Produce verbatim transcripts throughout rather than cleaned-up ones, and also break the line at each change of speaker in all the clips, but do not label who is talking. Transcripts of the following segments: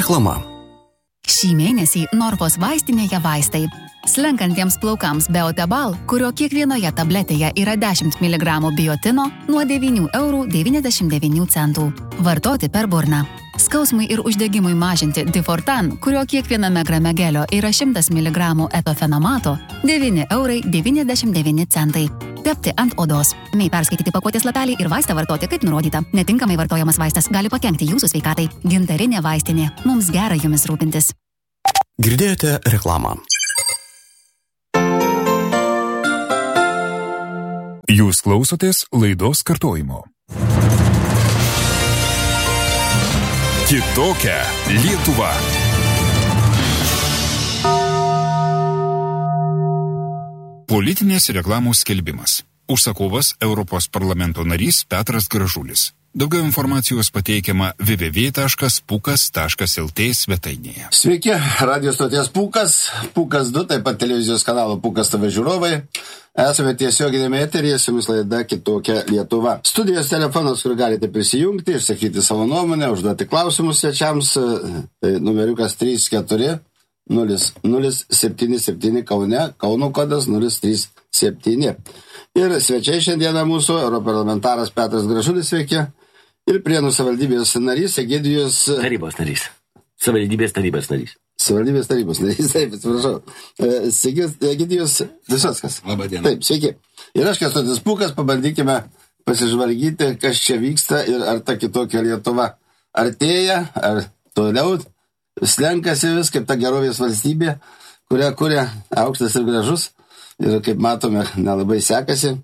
Reklama.
Šį mėnesį Norfos vaistinėje vaistai. Slenkantiems plaukams Beotebal, kurio kiekvienoje tabletėje yra dešimt miligramų biotino, nuo devynių eurų devyniasdešimt devynių centų. Vartoti per burną. Skausmui ir uždegimui mažinti Difortan, kurio kiekviename grame gelio yra šimtas miligramų etofenamato, devyni eurai devyniasdešimt devyni centai. Tepti ant odos. Mei perskaityti pakuotės lapelį ir vaistą vartoti kaip nurodyta. Netinkamai vartojamas vaistas gali pakenkti jūsų sveikatai. Gintarinė vaistinė. Mums gera jumis rūpintis.
Girdėjote reklamą.
Jūs klausotės laidos kartojimo. Kitokia Lietuva. Politinės reklamos skelbimas. Užsakovas Europos parlamento narys Petras Gražulis. Daugiau informacijos pateikiama w w w taškas pukas taškas l t svetainėje.
Sveiki, radio stoties Pukas, Pukas du, taip pat televizijos kanalo Pukas T V žiūrovai. Esame tiesioginėme eteryje, su jumis laida Kitokia Lietuva. Studijos telefonas, kur galite prisijungti, išsakyti savo nuomonę, užduoti klausimus svečiams, tai numeriukas trys keturi nulis nulis septyni septyni Kaune, Kauno kodas nulis trys septyni. Ir svečiai šiandieną mūsų, europarlamentaras Petras Gražulis, sveiki, ir Prienų savivaldybės narys Egidijus...
Tarybos narys. Savivaldybės tarybos narys.
Savivaldybės tarybos narys, taip, atsiprašau. Sveiki, Egidijus Visockas.
Labą dieną.
Taip, sveiki. Ir aš, Kęstutis Pukas, pabandykime pasižvalgyti, kas čia vyksta ir ar ta Kitokia Lietuva artėja, ar toliau slenkasi vis, kaip ta gerovės valstybė, kurią kuria aukštas ir gražus. Ir kaip matome, nelabai sekasi.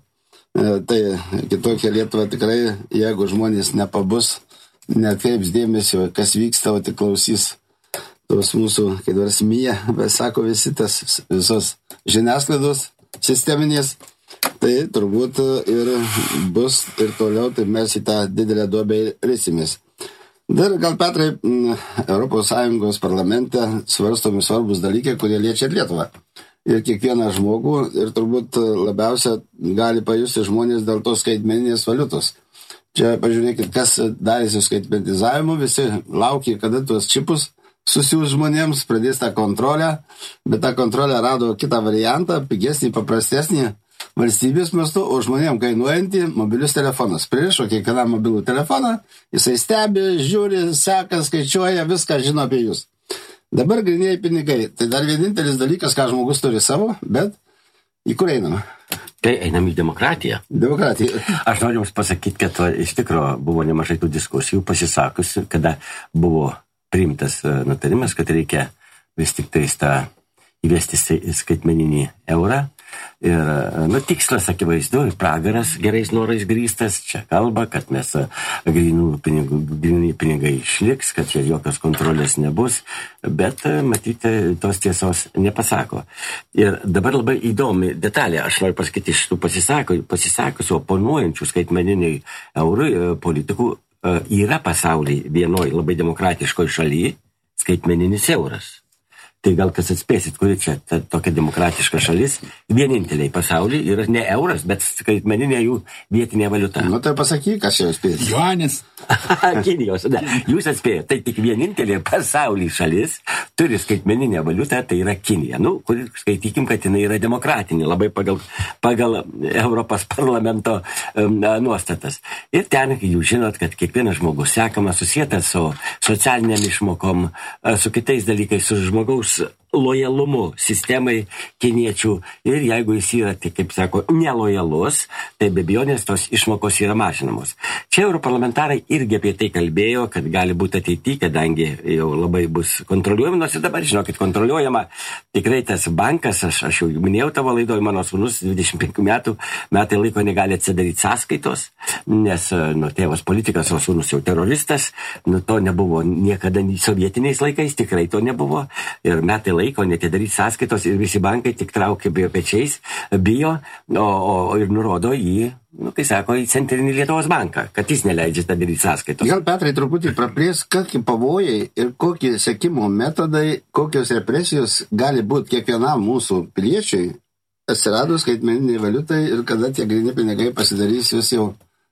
Tai Kitokia Lietuva tikrai, jeigu žmonės nepabus, netkreips dėmesio, kas vyksta, o tik klausys tos mūsų, kaip dar smyja, bet sako visi tas visos žiniasklaidos sisteminės, tai turbūt ir bus ir toliau, tai mes į tą didelę duobę risimės. Dar gal, Petrai, Europos Sąjungos parlamente svarstomi svarbus dalykai, kurie liečia Lietuvą. Ir kiekvieną žmogų, ir turbūt labiausia gali pajusti žmonės dėl tos skaitmeninės valiutos. Čia pažiūrėkit, kas darėsi skaitmenizavimu, visi laukia, kada tuos čipus susiūs žmonėms, pradės tą kontrolę, bet tą kontrolę rado kitą variantą, pigesnį, paprastesnį valstybės mastu, o žmonėm kainuojantį mobilius telefonus. Pririšo kiekvieną mobilų telefoną, jisai stebi, žiūri, seka, skaičiuoja, viską žino apie jūs. Dabar grynėjai pinigai. Tai dar vienintelis dalykas, ką žmogus turi savo, bet į kur einama?
Tai einam į demokratiją.
Demokratiją.
Aš noriu Jums pasakyti, kad iš tikro buvo nemažai tų diskusijų pasisakusi, kada buvo priimtas nutarimas, kad reikia vis tik tai tą įvesti skaitmeninį eurą. Ir, nu, tikslas akivaizdu, pragaras gerais norais grįstas, čia kalba, kad mes grynų pinigų, gryni pinigai išliks, kad čia jokios kontrolės nebus, bet, matyti, tos tiesos nepasako. Ir dabar labai įdomi detalė, aš noriu pasakyti, iš tų pasisakusių, oponuojančių skaitmeniniai eurui politikų yra pasaulyje vienoj labai demokratiškoj šalyje skaitmeninis euras. Tai gal kas atspėsit, kuri čia ta, tokia demokratiška šalis, vieninteliai pasaulyje yra ne euras, bet skaitmeninė jų vietinė valiuta.
Nu tai pasakyk, kas jau atspėjai.
Juanis.
Kinijos, ne. Jūs atspėjate, tai tik vienintelė pasaulyje šalis turi skaitmeninę valiutą, tai yra Kinija. Nu, kur skaitykim, kad jinai yra demokratinė, labai pagal, pagal Europos parlamento um, nuostatas. Ir ten, jūs žinot, kad kiekvienas žmogus sekamas, susietas su socialiniam išmokom, su kitais dalykais, su žmogaus lojalumu sistemai kiniečių ir jeigu jis yra, tai, kaip sako, nelojalus, tai be abejonės tos išmokos yra mažinamos. Čia europarlamentarai irgi apie tai kalbėjo, kad gali būti ateityje, kadangi jau labai bus kontroliuojama, nors ir dabar, žinokit, kontroliuojama tikrai tas bankas, aš, aš jau minėjau tavo laidoje, mano sūnus dvidešimt penkių metų, metai laiko negali atsidaryti sąskaitos, nes, nu, tėvas politikas, o sūnus jau teroristas, nu, to nebuvo niekada sovietiniais laikais, tikrai to nebuvo. Ir metai laiko netidaryti sąskaitos ir visi bankai tik traukia bijo pečiais, bijo, o, o ir nurodo į, nu, kai sako, į Centrinį Lietuvos banką, kad jis neleidžia daryti sąskaitos.
Gal, Petrai, truputį praplės, kokie pavojai ir kokie sekimo metodai, kokios represijos gali būti kiekvienam mūsų piliečiui atsiradus skaitmeniniai valiutai ir kada tie gryni pinigai pasidarys vis jau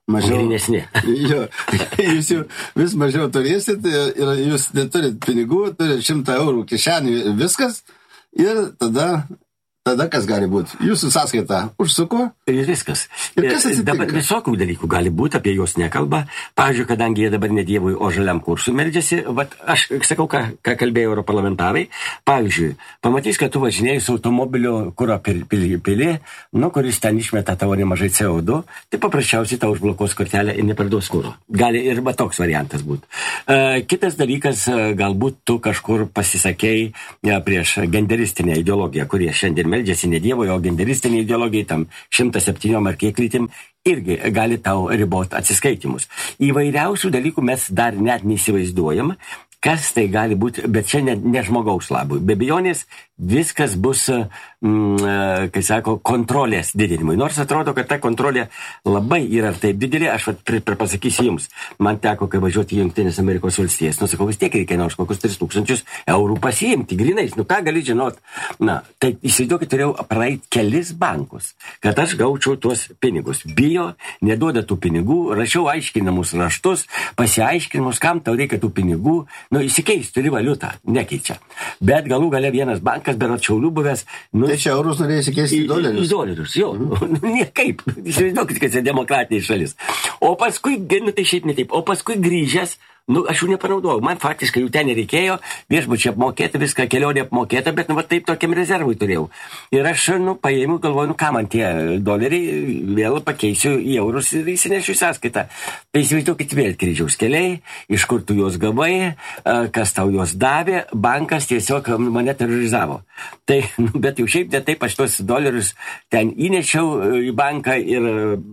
mažiau.
Grynesni.
Jo, jūs jau vis mažiau turėsit ir jūs neturit pinigų, turit šimtą eurų kišenį ir viskas. Ir tada, tada kas gali būti? Jūsų sąskaita užsuko.
Ir viskas.
Ir kas atsitinka?
Dabar visokių dalykų gali būti, apie juos nekalba. Pavyzdžiui, kadangi jie dabar ne Dievui, o žaliam kursui meldžiasi, vat aš sakau, ką, ką kalbėjo europarlamentarai. Pavyzdžiui, pamatys, kad tu važinėjai su automobilio kuro pilį, pili, nu, kuris ten išmeta tavo nemažai C O du, tai paprasčiausiai tau užblokuos kortelę ir neparduos kuro. Gali ir va toks variantas būti. Uh, kitas dalykas, uh, galbūt tu kažkur pasisakei uh, prieš genderistinę ideologiją, kurie šiandien meldžiasi ne Dievoje, o genderistinė ideologija, tam šimtas septyniom ar kiek lytim, irgi gali tau riboti atsiskaitimus. Įvairiausių dalykų mes dar net neįsivaizduojam, kas tai gali būti, bet čia ne, ne žmogaus labui. Be abejonės viskas bus, mm, kai sako, kontrolės didinimui. Nors atrodo, kad ta kontrolė labai yra taip didelė, aš pr pr pasakysiu jums, man teko, kai važiuoti į Jungtinės Amerikos valstijas, nu sakau, vis tiek reikia nors kokius tris tūkstančius eurų pasiimti, grinais, nu ką gali žinot. Na, tai įsivaizduokit, turėjau praeit kelis bankus, kad aš gaučiau tuos pinigus. Bijo, neduoda tų pinigų, rašiau aiškinamus raštus, pasiaiškinimus, kam tau reikia tų pinigų, nu įsikeis, turi valiutą, nekeičia. Bet galų gale vienas bankas, berat Šiaulių buvęs. Nu,
tai čia eurus norėjo įsikeisti į dolerius?
Į dolerius, jo. Mm. Niekaip. Įsivaizduokit, kad čia demokratinė šalis. O paskui, nu tai šiaip ne taip, o paskui grįžęs, nu, aš jų nepanaudojau. Man faktiškai jų ten nereikėjo, viešbučiai apmokėta, viską kelionė apmokėta, bet, nu, va, taip tokiam rezervui turėjau. Ir aš, nu, paėmiau, galvoju, nu, ką man tie doleriai, vėl pakeisiu į eurus ir įsinešiu į sąskaitą. Tai įsivaizduokit vėl kryžiaus keliai, iš kur tu juos gavai, kas tau juos davė, bankas tiesiog mane terorizavo. Tai, nu, bet jau šiaip ne taip, aš tuos dolerius ten įnešiau į banką ir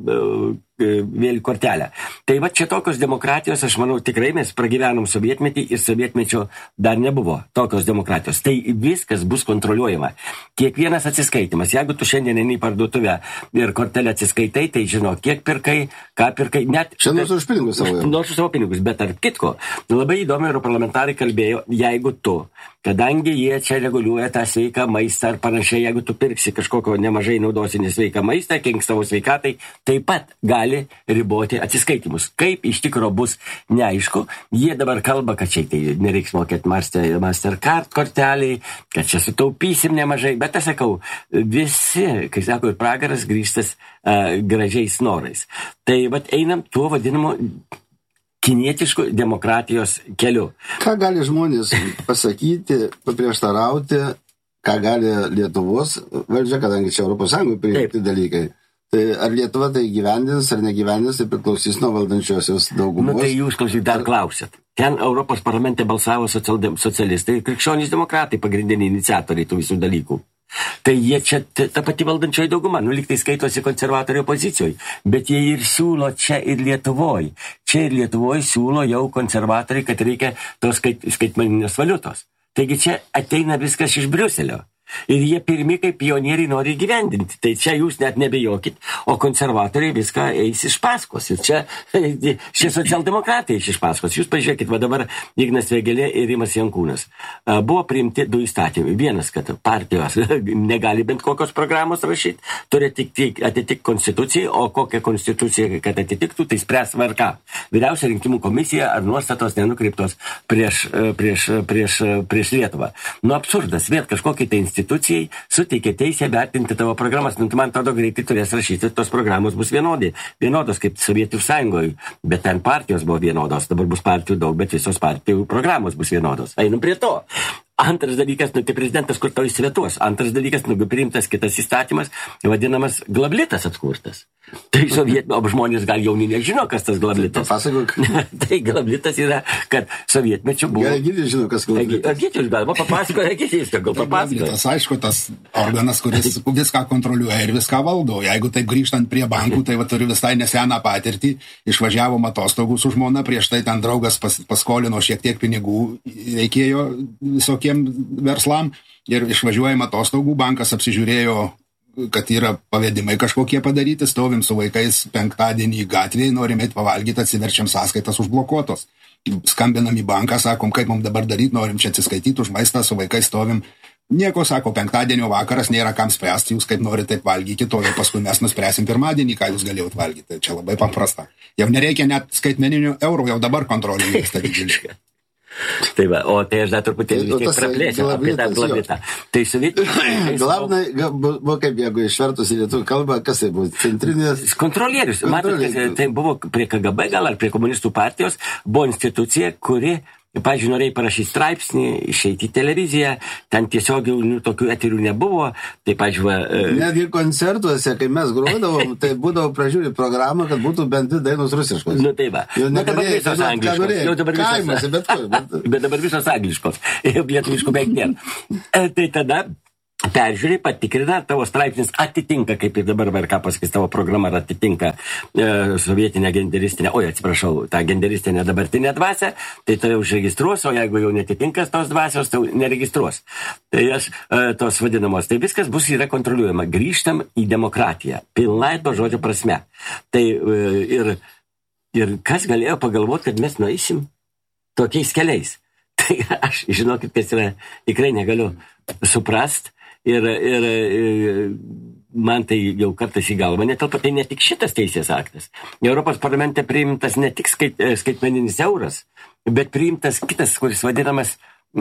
vėl kortelę. Tai va čia tokios demokratijos, aš manau, tikrai mes pragyvenom sovietmetį ir sovietmečio dar nebuvo tokios demokratijos. Tai viskas bus kontroliuojama. Kiekvienas atsiskaitimas. Jeigu tu šiandien eini į parduotuvę ir kortelę atsiskaitai, tai žino, kiek pirkai, ką pirkai. Net,
čia nors už pinigus savo.
Nors už savo pinigus, bet tarp kitko, labai įdomi europarlamentarai kalbėjo, jeigu tu, kadangi jie čia reguliuoja tą sveiką maistą ar panašiai, jeigu tu pirksi kažkokio nemažai naudosi nesveiką maistą, kenks savo sveikatai, taip pat gali riboti atsiskaitimus. Kaip iš tikro bus neaišku, jie dabar kalba, kad čia tai nereiks mokėti Master, Mastercard korteliai, kad čia sutaupysim nemažai, bet aš sakau, visi, kai sako, ir pragaras grįžtas uh, gražiais norais. Tai vat einam tuo vadinamu kinietiškų demokratijos keliu.
Ką gali žmonės pasakyti, paprieštarauti, ką gali Lietuvos valdžia, kadangi čia Europos Sąjungoje priimti dalykai. Tai ar Lietuva tai gyvendins, ar negyvendins, tai priklausys nuo valdančiosios daugumos.
Nu tai jūs, klausyk, dar klausėt. Ten Europos parlamente balsavo socialistai ir krikščionys demokratai, pagrindiniai iniciatoriai tų visų dalykų. Tai jie čia, ta pati valdančioji dauguma, nu lyg tai skaitosi konservatorių opozicijoje, bet jie ir siūlo čia ir Lietuvoje. Čia ir Lietuvoje siūlo jau konservatoriai, kad reikia tos skait, skaitmeninės valiutos. Taigi čia ateina viskas iš Briuselio. Ir jie pirmi kaip pionieriai nori įgyvendinti. Tai čia jūs net nebejokit, o konservatoriai viską eis iš paskos. Ir čia šie socialdemokratai iš paskos. Jūs pažiūrėkit, va dabar Ignas Vėgėlė ir Rimas Jankūnas. Buvo priimti du įstatymai. Vienas, kad partijos negali bent kokios programos rašyti, turi atitikti konstitucijai, o kokią konstituciją, kad atitiktų, tai spręs V R K. Vyriausia rinkimų komisija ar nuostatos nenukreiptos prieš, prieš, prieš, prieš Lietuvą. Nu absurdas, vėl kažkokiai tai institucijai suteikė teisę vertinti tavo programas. Nu, man atrodo, greitai turės rašyti, tos programos bus vienodai. Vienodos kaip Sovietų sąjungoje, bet ten partijos buvo vienodos. Dabar bus partijų daug, bet visos partijų programos bus vienodos. Einam prie to. Antras dalykas, nu, tai prezidentas, kur tau įsivetuos. Antras dalykas, nu, priimtas kitas įstatymas, vadinamas glablitas atkurtas. Tai sovietinių, o žmonės gal jauni nežino, kas tas glablitas.
Papasakok.
Tai glablitas yra, kad sovietmečių buvo...
Gerai, Gytis žino, kas glablitas.
Gytis galima papasakoti, Gytis gal papasakoti.
Glablitas, aišku, tas organas, kuris viską kontroliuoja ir viską valdo. Jeigu taip grįžtant prie bankų, tai va turiu visai neseną patirtį. Išvažiavom atostogų su žmona, prieš tai ten draugas pas, paskolino šiek tiek pinigų, reikėjo visokiem verslam ir išvažiuojam atostogų, bankas apsižiūrėjo, kad yra pavedimai kažkokie padaryti, stovim su vaikais penktadienį gatvėje, norim eit pavalgyti, atsiverčiam sąskaitas užblokuotos. Skambinam į banką, sakom, kaip mums dabar daryti, norim čia atsiskaityti už maistą, su vaikais stovim Nieko, sako, penktadienio vakaras nėra kam spręsti, jūs kaip norite taip valgyti, to jau paskui mes nuspręsim pirmadienį, ką jūs galėjot valgyti. Čia labai paprasta. Jau nereikia net skaitmeninių eurų, jau dabar kontrolė vyksta didžiulė.
Tai va, o tai aš dar truputėlį vis tiek praplėsiu apie tą globitą. Tai suvyti...
Glavnai, buvo kaip jeigu išvertus į lietuvių kalbą, kas tai buvo? Centrinės...
Kontrolierius. Matot, tai buvo prie K G B gal ar prie komunistų partijos, buvo institucija, kuri... Pavyzdžiui, norėjai parašyti straipsnį, išeiti į televiziją, ten tiesiog nu, tokių eterių nebuvo. Tai, pavyzdžiui,
netgi koncertuose, kai mes grodavom, tai būdavo pražiūrį programą, kad būtų bent dvi dainos rusiškos.
Nu tai va.
Jau
nu, dabar visos angliškos. Jau dabar visos,
Kaimuose, bet, kur, bet...
bet dabar visos angliškos. Lietuviškų beveik nėra. Tai tada peržiūrė, patikrina, tavo straipsnis atitinka, kaip ir dabar, ar ką pasakys, tavo programa atitinka e, sovietinę genderistinę, oi, atsiprašau, tą genderistinę dabartinę dvasę, tai tave užregistruos, o jeigu jau netitinkas tos dvasios, tai neregistruos. Tai aš e, tos vadinamos, tai viskas bus yra kontroliuojama. Grįžtam į demokratiją, pilnai to žodžio prasme. Tai e, ir, ir kas galėjo pagalvoti, kad mes nueisim tokiais keliais. Tai aš, žinokit, kas yra, tikrai negaliu suprast. Ir, ir, ir man tai jau kartais į galvą netelpa, tai ne tik šitas teisės aktas. Europos parlamente priimtas ne tik skait, skaitmeninis euras, bet priimtas kitas, kuris vadinamas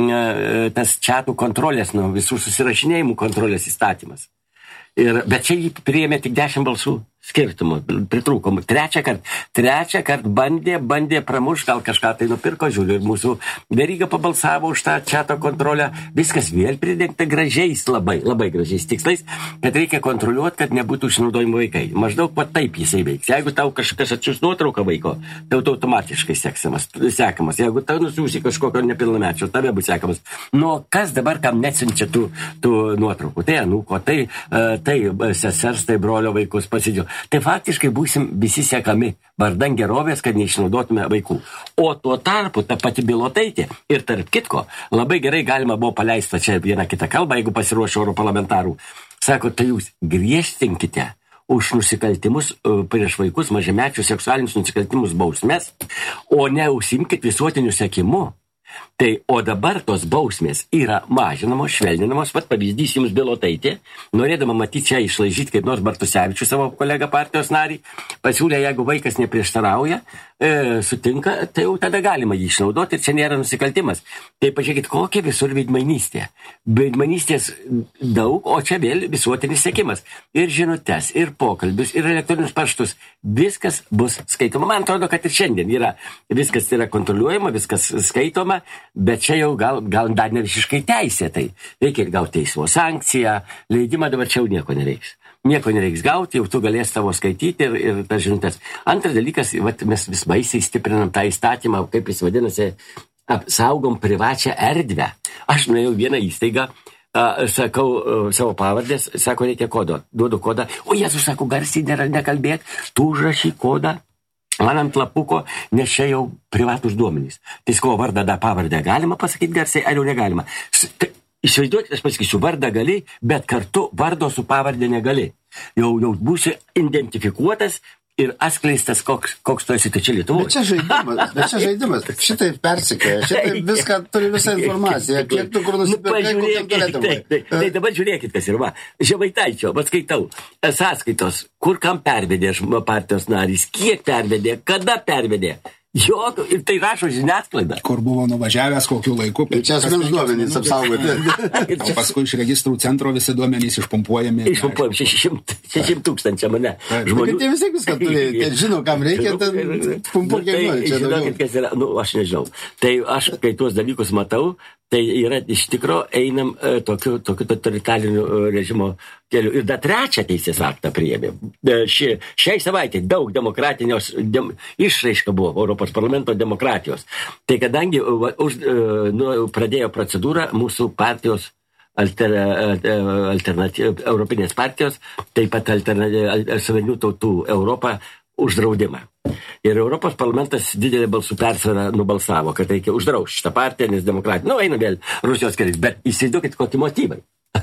tas čiatų kontrolės, nu, visų susirašinėjimų kontrolės įstatymas. Ir, bet čia jį priėmė tik dešimt balsų skirtumų, pritrūkomų. Trečią kartą, trečią kartą bandė, bandė pramuš, gal kažką tai nupirko, žiūriu, ir mūsų Veryga pabalsavo už tą čiato kontrolę. Viskas vėl pridengta gražiais, labai, labai gražiais tikslais, kad reikia kontroliuoti, kad nebūtų išnaudojimo vaikai. Maždaug pat taip jisai veiks. Jeigu tau kažkas atsiūs nuotrauką vaiko, tai tu automatiškai sekamas. sekamas. Jeigu tau nusiūsi kažkokio nepilnamečio, tave bus sekamas. Nu, kas dabar kam nesinčia tų, tų nuotraukų? Tai anūko, tai, tai sesers, tai brolio vaikus pasidžiau. Tai faktiškai būsim visi sekami vardan gerovės, kad neišnaudotume vaikų. O tuo tarpu ta pati Bilotaitė ir tarp kitko labai gerai galima buvo paleisti čia vieną kitą kalbą, jeigu pasiruošė europarlamentarų. Sako, tai jūs griežtinkite už nusikaltimus prieš vaikus, mažamečius seksualinius nusikaltimus bausmes, o ne užsimkit visuotiniu sekimu. Tai, o dabar tos bausmės yra mažinamos, švelninamos, vat pavyzdys jums Bilotaitė, norėdama matyti čia išlaižyti kaip nors Bartusevičių savo kolegą partijos narį, pasiūlė, jeigu vaikas neprieštarauja, e, sutinka, tai jau tada galima jį išnaudoti ir čia nėra nusikaltimas. Tai pažiūrėkit, kokia visur veidmainystė. Veidmainystės daug, o čia vėl visuotinis sekimas. Ir žinutes, ir pokalbius, ir elektroninius paštus. Viskas bus skaitoma. Man atrodo, kad ir šiandien yra, viskas yra kontroliuojama, viskas skaitoma, bet čia jau gal, gal dar ne visiškai teisėtai. Reikia gauti teismo sankciją, leidimą, dabar čia jau nieko nereiks. Nieko nereiks gauti, jau tu galės tavo skaityti ir, ir tas žinutės. Antras dalykas, vat, mes vis baisiai stiprinam tą įstatymą, kaip jis vadinasi, apsaugom privačią erdvę. Aš nuėjau vieną įstaigą, a, sakau a, savo pavardės, sako, reikia kodo, duodu kodą. O Jėzus, sako, garsiai nėra nekalbėk, tu užrašy kodą. Man ant lapuko, nes čia jau privatus duomenys. Tai sko vardą, da pavardę galima pasakyti garsiai, ar jau negalima. Įsivaizduokit, aš pasakysiu, vardą gali, bet kartu vardo su pavardė negali. Jau, jau būsi identifikuotas ir atskleistas, koks, koks tu esi, tai čia Lietuvoje.
Bet čia žaidimas, bet čia žaidimas. Šitai persikėja, šitai viską turi visą informaciją. Kiek tu kur nusipirkai, kokiam turėtumai.
Tai, tai dabar žiūrėkit, kas yra. Žemaitaičio, bet skaitau, sąskaitos, kur kam pervedė partijos narys, kiek pervedė, kada pervedė. Jokio, ir tai rašo žiniasklaida.
Kur buvo nuvažiavęs, kokiu laiku.
Ir čia asmens duomenys apsaugoti.
O paskui iš registrų centro visi duomenys išpumpuojami.
Išpumpuojami šešimt tūkstančių mane.
Žmonių. Tai vis tiek viską turi. Tai žino, kam reikia, tai pumpuok kiek nori.
Žinokit, kas yra, nu, aš nežinau. Tai aš, kai tuos dalykus matau, tai yra iš tikro einam e, tokiu, tokiu totalitariniu e, režimo keliu. Ir dar trečią teisės aktą priėmė. E, ši, šiai savaitė daug demokratinios dem, išraiška buvo Europos parlamento demokratijos. Tai kadangi va, už, e, nu, pradėjo procedūrą mūsų partijos alter, alternatyv, Europinės partijos, taip pat suverenių tautų Europą uždraudimą. Ir Europos parlamentas didelė balsų persvara nubalsavo, kad reikia uždrausti šitą partiją, nes demokratija, nu, eina vėl Rusijos kariais, bet įsivaizduokit, kokie motyvai.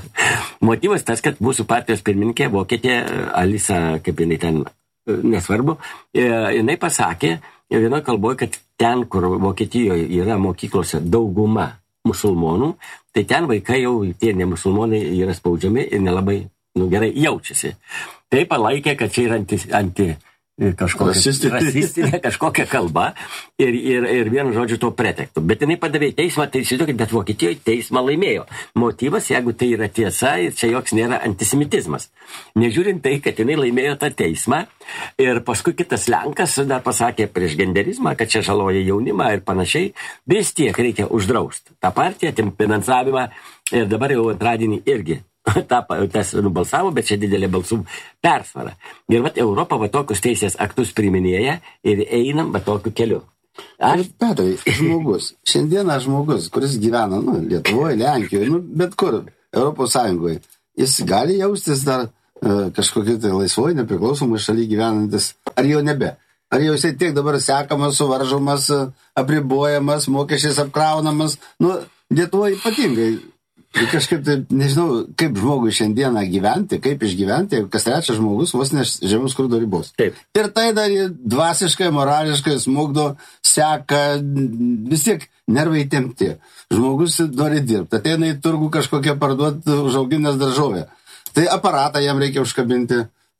Motyvas tas, kad mūsų partijos pirmininkė, vokietė, Alisa, kaip jinai ten, nesvarbu, jinai pasakė vienoje kalboje, kad ten, kur Vokietijoje yra mokyklose dauguma musulmonų, tai ten vaikai jau, tie nemusulmonai yra spaudžiami ir nelabai, nu, gerai jaučiasi. Tai palaikė, kad čia yra anti, anti kažkokia
Rasistinė.
rasistinė kažkokia kalba ir, ir, ir vienu žodžiu to pretektų. Bet jinai padavė į teismą, tai įsivaizduokit, bet Vokietijoje teismą laimėjo. Motyvas, jeigu tai yra tiesa, čia joks nėra antisemitizmas. Nežiūrint tai, kad jinai laimėjo tą teismą ir paskui kitas Lenkas dar pasakė prieš genderizmą, kad čia žaloja jaunimą ir panašiai, vis tiek reikia uždrausti tą partiją, atimti finansavimą ir dabar jau antradienį irgi tą, tas nubalsavo, bet čia didelė balsų persvara. Ir vat Europa va tokius teisės aktus priminėja ir einam va tokiu keliu.
Aš... Petrai, žmogus, šiandieną žmogus, kuris gyvena, nu, Lietuvoje, Lenkijoje, nu, bet kur, Europos Sąjungoje, jis gali jaustis dar uh, kažkokiu tai laisvoje, nepriklausomai šaly gyvenantis, ar jau nebe? Ar jau jisai tiek dabar sekamas, suvaržomas, apribojamas, mokesčiais apkraunamas, nu, Lietuvoje ypatingai. Kažkaip tai, nežinau, kaip žmogui šiandieną gyventi, kaip išgyventi, kas trečias žmogus vos ne žemiau skurdo ribos.
Taip.
Ir tai dar dvasiškai, morališkai smugdo, seka, vis tiek nervai tempti. Žmogus nori dirbti, ateina į turgų kažkokią parduoti užauginęs daržovę. Tai aparatą jam reikia užkabinti,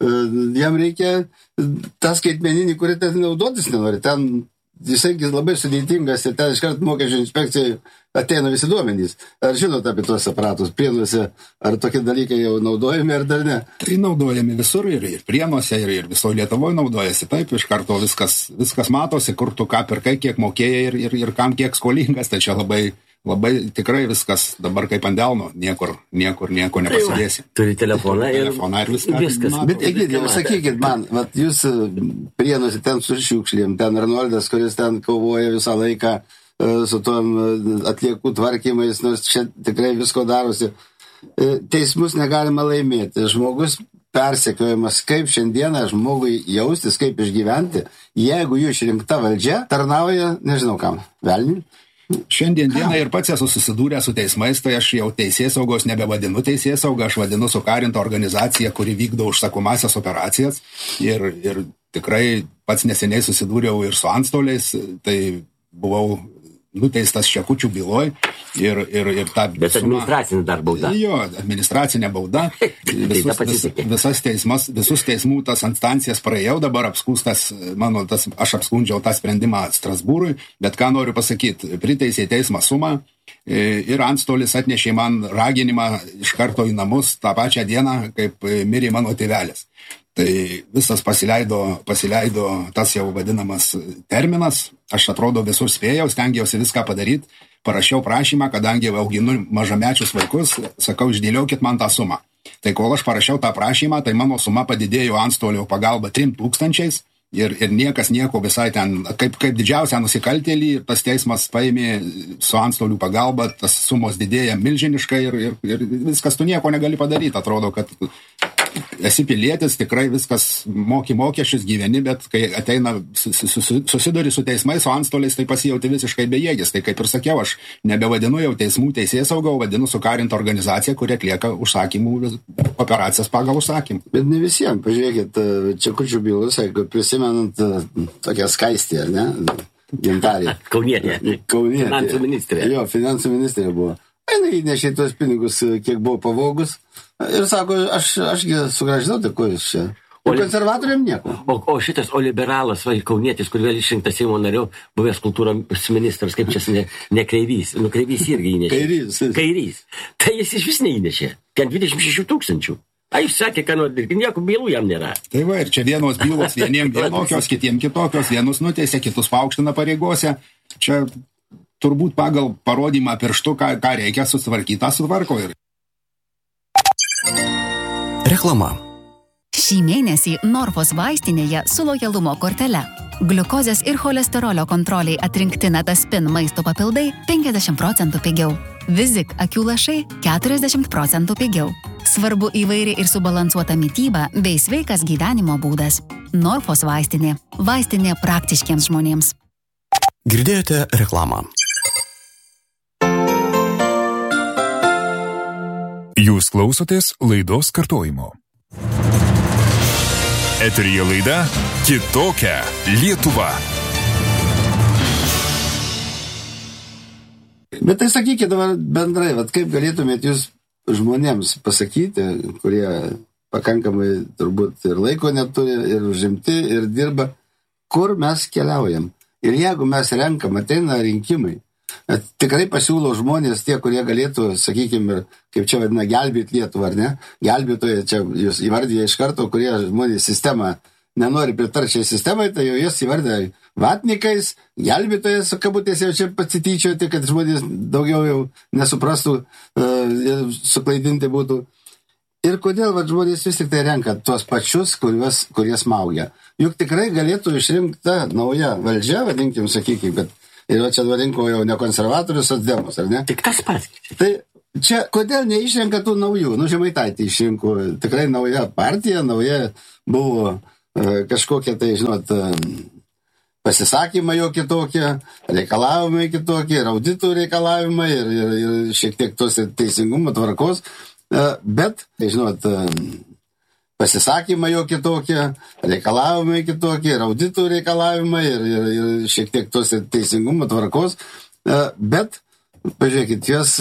jam reikia tą skaitmeninį, kurį ten naudotis nenori. Ten jisai labai sudėtingas ir ten iškart mokesčių inspekcijai ateina visi duomenys. Ar žinot apie tuos aparatus Prienuose, ar tokie dalykai jau naudojami, ar dar ne?
Tai naudojami visur ir, ir Prienuose, ir, ir viso Lietuvoje naudojasi. Taip, iš karto viskas, viskas matosi, kur tu ką pirkai, kiek mokėjai ir, ir, ir kam kiek skolingas. Tai čia labai, labai tikrai viskas dabar kaip ant delno, niekur, niekur, nieko nepasidėsi.
Turi telefoną ir,
telefoną ir viską.
viskas.
Bet Egidijau, sakykit man, vat jūs Prienuose ten su šiukšlėm, ten Arnoldas, kuris ten kovoja visą laiką su tom atliekų tvarkymais, nors čia tikrai visko darosi. Teismus negalima laimėti. Žmogus persekiojamas, kaip šiandieną žmogui jaustis, kaip išgyventi, jeigu jų išrinkta valdžia tarnauja, nežinau kam, velniui.
Šiandien dieną ir pats esu susidūrę su teismais, tai aš jau teisėsaugos nebevadinu teisėsaugą, aš vadinu sukarintą organizaciją, kuri vykdo užsakomasias operacijas ir, ir tikrai pats neseniai susidūriau ir su antstoliais, tai buvau nuteistas Šekučių byloj ir, ir, ir ta...
Bet administracinė dar bauda.
Jo, administracinė bauda. Visus, vis, visas teismas, visus teismų tas instancijas praėjau, dabar apskūstas, mano, tas, aš apskundžiau tą sprendimą Strasbūrui, bet ką noriu pasakyti, priteisė teismą sumą ir antstolis atnešė man raginimą iš karto į namus tą pačią dieną, kaip mirė mano tėvelis. Tai visas pasileido, pasileido tas jau vadinamas terminas, aš atrodo visur spėjau, stengiausi viską padaryti, parašiau prašymą, kadangi auginu mažamečius vaikus, sakau, išdėliokit man tą sumą. Tai kol aš parašiau tą prašymą, tai mano suma padidėjo antstolio pagalba trim tūkstančiais ir, ir niekas nieko visai ten, kaip, kaip didžiausią nusikaltėlį, tas teismas paėmė su antstolių pagalba, tas sumos didėja milžiniškai ir, ir, ir viskas tu nieko negali padaryti, atrodo, kad esi pilietis, tikrai viskas moki mokesčius, gyveni, bet kai ateina susiduri su teismais, su antstoliais, tai pasijauti visiškai bejėgis. Tai kaip ir sakiau, aš nebevadinu jau teismų teisėsaugą, vadinu sukarintą organizaciją, kuri atlieka užsakymų operacijas pagal užsakymą.
Bet ne visiems, pažiūrėkit, Čekučių bylose, prisimenant tokią skaistį, ar ne? Gintarė.
Kaunietė.
Kaunietė.
Finansų ministrė.
Jo, finansų ministrė buvo. Jis įnešė tuos pinigus, kiek buvo pavogus. Ir sako, aš, ašgi sugražinau, tai ko jūs čia? O konservatoriam nieko.
O, o šitas, o liberalas, va, kaunietis, kur vėl išrinktas Seimo nariu, buvęs kultūros ministras, kaip čia ne, ne Kreivys. Nu, Kreivys irgi įnešė.
Kairys.
Kairys. Tai jis iš vis neįnešė. Ten dvidešimt šeši tūkstančių. A, jis sakė, kad nori dirbti, nieko bylų jam nėra.
Tai va, ir čia vienos bylos, vieniem vienokios, kitiem kitokios, vienus nuteisė, kitus paaukština pareigose. Čia turbūt pagal parodymą pirštu, ką, ką reikia susitvarkyti, tą sutvarko. Ir...
Reklama.
Šį mėnesį Norfos vaistinėje su lojalumo kortele. Gliukozės ir cholesterolio kontroliai atrinkti Netaspin maisto papildai penkiasdešimt procentų pigiau. Vizik akių lašai keturiasdešimt procentų pigiau. Svarbu įvairi ir subalansuota mityba bei sveikas gyvenimo būdas. Norfos vaistinė. Vaistinė praktiškiems žmonėms.
Girdėjote reklamą.
Jūs klausotės laidos kartojimo. Eteryje laida Kitokia Lietuva.
Bet tai sakykite dabar bendrai, vat kaip galėtumėt jūs žmonėms pasakyti, kurie pakankamai turbūt ir laiko neturi, ir užimti, ir dirba, kur mes keliaujam. Ir jeigu mes renkam, ateina rinkimai, tikrai pasiūlo žmonės tie, kurie galėtų, sakykime, kaip čia vadina, gelbėti Lietuvą, ar ne? Gelbėtojai, čia jūs įvardėje iš karto, kurie žmonės sistemą nenori pritarčiai sistemai, tai jau jas įvardė vatnikais, gelbėtojas, kabutės jau čia pasityčioti, kad žmonės daugiau jau nesuprastų ir uh, suklaidinti būtų. Ir kodėl va, žmonės vis tik tai renka tuos pačius, kuriuos, kurie smaugia. Juk tikrai galėtų išrinkta nauja valdžia, vadinkim, sakykim, kad ir va čia rinko jau ne konservatorius, socdemus, ar ne?
Tik tas pats.
Tai čia kodėl neišrenka tų naujų? Nu, Žemaitaitį išrinko tikrai nauja partija, nauja buvo uh, kažkokie tai, žinot, uh, pasisakymai jo kitokie, reikalavimai kitokie, ir auditų reikalavimai, ir, ir, ir šiek tiek tos teisingumo tvarkos. Bet, žinot, pasisakymai jo kitokie, reikalavimai kitokie, ir auditų reikalavimai, ir, ir, ir šiek tiek tos teisingumo tvarkos. Bet, pažiūrėkit, jos